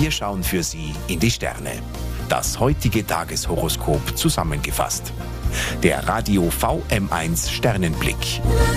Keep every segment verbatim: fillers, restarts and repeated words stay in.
Wir schauen für Sie in die Sterne. Das heutige Tageshoroskop zusammengefasst. Der Radio V M eins Sternenblick.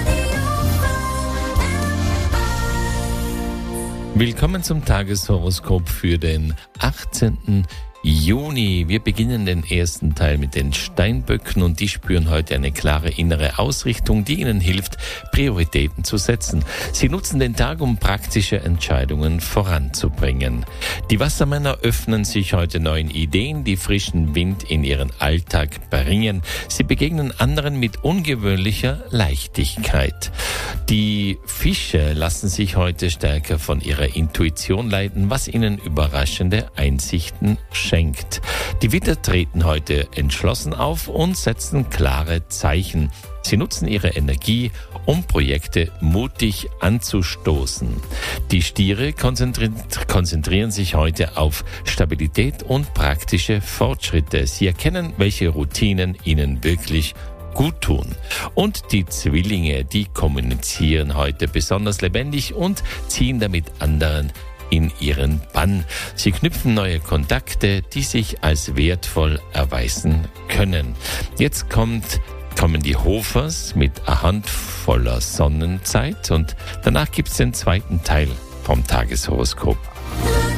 Willkommen zum Tageshoroskop für den achtzehnten Juni. Wir beginnen den ersten Teil mit den Steinböcken und die spüren heute eine klare innere Ausrichtung, die ihnen hilft, Prioritäten zu setzen. Sie nutzen den Tag, um praktische Entscheidungen voranzubringen. Die Wassermänner öffnen sich heute neuen Ideen, die frischen Wind in ihren Alltag bringen. Sie begegnen anderen mit ungewöhnlicher Leichtigkeit. Die Fische lassen sich heute stärker von ihrer Intuition leiten, was ihnen überraschende Einsichten schenkt. Die Widder treten heute entschlossen auf und setzen klare Zeichen. Sie nutzen ihre Energie, um Projekte mutig anzustoßen. Die Stiere konzentri- konzentrieren sich heute auf Stabilität und praktische Fortschritte. Sie erkennen, welche Routinen ihnen wirklich gut tun. Und die Zwillinge, die kommunizieren heute besonders lebendig und ziehen damit anderen in ihren Bann. Sie knüpfen neue Kontakte, die sich als wertvoll erweisen können. Jetzt kommt, kommen die Hofers mit einer Handvoller Sonnenzeit und danach gibt's den zweiten Teil vom Tageshoroskop.